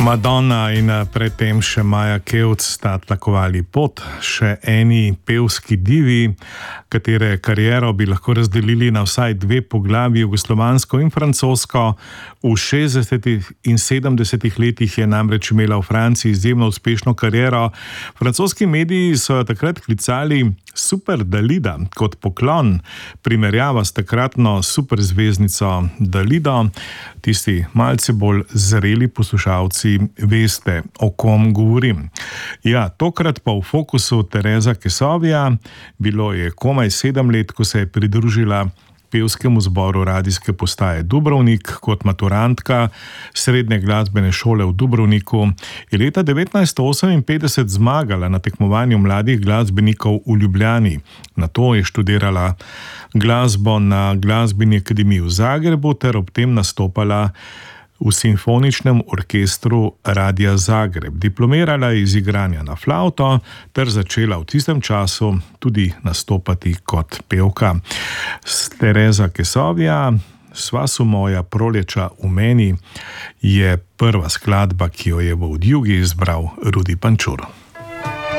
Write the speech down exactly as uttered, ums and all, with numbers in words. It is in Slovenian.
Madonna in predtem še Maja Kevc sta tlakovali pot, še eni pevski divi, katere kariero bi lahko razdelili na vsaj dve poglavji, jugoslovansko in francosko. V šestdesetih in sedemdesetih letih je namreč imela v Franciji izjemno uspešno kariero. Francoski mediji so jo takrat klicali Super Dalida kot poklon, primerjava s takratno superzvezdnico Dalido. Tisti malce bolj zreli poslušalci veste, o kom govorim. Ja, tokrat pa v fokusu Tereza Kesovija. Bilo je komaj sedem let, ko se je pridružila pevskemu zboru radijske postaje Dubrovnik kot maturantka srednje glasbene šole v Dubrovniku. Je leta devetnajststo oseminpetdeset zmagala na tekmovanju mladih glasbenikov v Ljubljani. Nato je študirala glasbo na Glasbeni akademiji v Zagrebu ter ob tem nastopala v simfoničnem orkestru Radia Zagreb. Diplomirala je iz igranja na flavto ter začela v tistem času tudi nastopati kot pevka. Tereza Kesovija, Sva su moja proleča v meni, je prva skladba, ki jo je v Odjugi izbral Rudi Pančur.